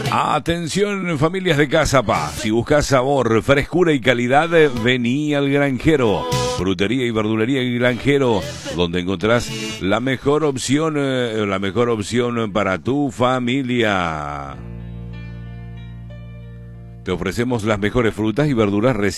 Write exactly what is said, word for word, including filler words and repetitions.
Atención, familias de Casa Paz. Si buscas sabor, frescura y calidad, vení al Granjero. Frutería y verdulería y Granjero, donde encontrás la mejor opción, eh, la mejor opción para tu familia. Te ofrecemos las mejores frutas y verduras recién